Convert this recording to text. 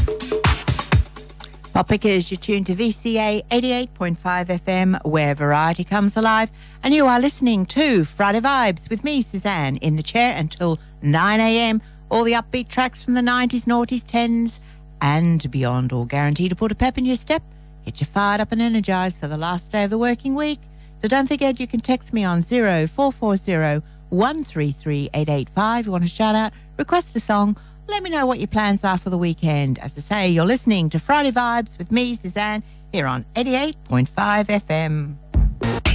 Pop Pickers, you're tuned to VCA 88.5 FM, where variety comes alive. And you are listening to Friday Vibes with me, Suzanne, in the chair until 9 a.m. All the upbeat tracks from the 90s, noughties, 10s and beyond, all guaranteed to put a pep in your step, get you fired up and energised for the last day of the working week. So don't forget, you can text me on 0440 133 885. You want to shout out, request a song, let me know what your plans are for the weekend. As I say, you're listening to Friday Vibes with me, Suzanne, here on 88.5 FM.